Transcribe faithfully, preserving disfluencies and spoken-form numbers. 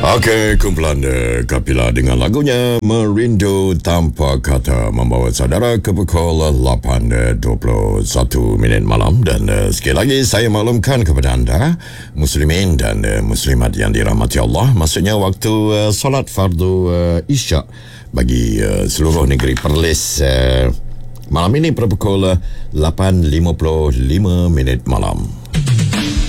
Okey, kumpulan uh, Kapila dengan lagunya Merindu Tanpa Kata membawa saudara ke pukul lapan dua puluh satu minit malam. Dan uh, sekali lagi saya maklumkan kepada anda muslimin dan uh, muslimat yang dirahmati Allah, maksudnya waktu uh, solat fardu uh, Isyak bagi uh, seluruh negeri Perlis uh, malam ini pada pukul lapan lima puluh lima minit malam.